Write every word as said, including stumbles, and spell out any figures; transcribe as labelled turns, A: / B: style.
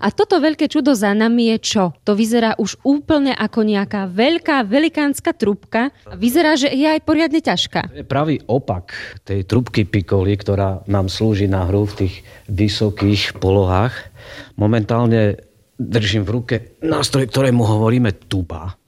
A: A toto veľké čudo za nami je čo? To vyzerá už úplne ako nejaká veľká, velikánska trúbka. Vyzerá, že je aj poriadne ťažká.
B: To je pravý opak tej trúbky pikoli, ktorá nám slúži na hru v tých vysokých polohách. Momentálne držím v ruke nástroj, ktorému hovoríme tuba.